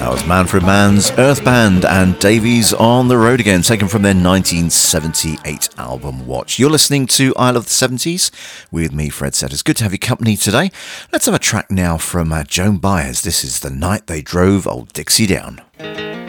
was Manfred Mann's Earth Band and Davies on the Road Again, taken from their 1978 album Watch. You're listening to I Love the 70s with me, Fred Setters. Good to have your company today. Let's have a track now from Joan Baez. This is The Night They Drove Old Dixie Down.